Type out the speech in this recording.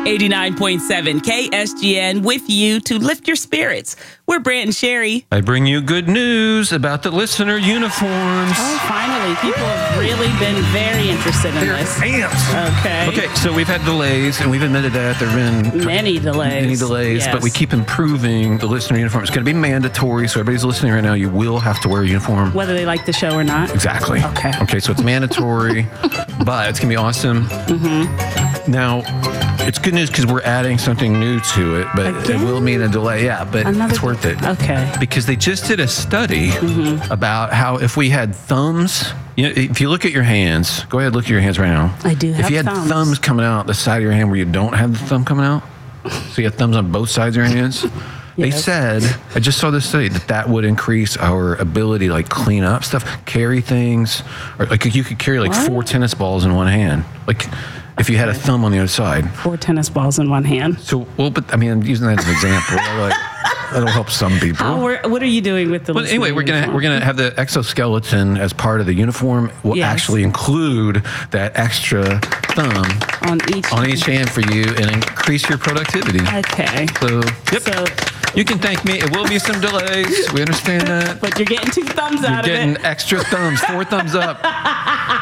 89.7 KSGN with you to lift your spirits. We're Brant and Sherry. I bring you good news about the listener uniforms. Oh, finally. People have really been very interested in this. Okay. Okay, so we've had delays, and we've admitted that. There have been Many delays. yes. But we keep improving the listener uniform. It's going to be mandatory, so everybody's listening right now. You will have to wear a uniform. Whether they like the show or not. Exactly. Okay, so it's mandatory, but it's going to be awesome. Mm-hmm. Now, it's good news because we're adding something new to it, but it will mean a delay. Yeah, but it's worth it. Okay. Because they just did a study about how if we had thumbs, if you look at your hands, go ahead, look at your hands right now. I do have If you had thumbs coming out the side of your hand where you don't have the thumb coming out, so you have thumbs on both sides of your hands, they said, I just saw this study, that would increase our ability to clean up stuff, carry things, or you could carry 4 tennis balls in one hand. If you had a thumb on the other side. 4 tennis balls in one hand. So, but I mean, I'm using that as an example. That'll help some people. What are you doing with the? Well, anyway, we're gonna have the exoskeleton as part of the uniform. We'll actually include that extra thumb on each hand for you and increase your productivity. Okay. So, you can thank me. It will be some delays. We understand that. But you're getting 2 thumbs out of it. You're getting extra thumbs, 4 thumbs up.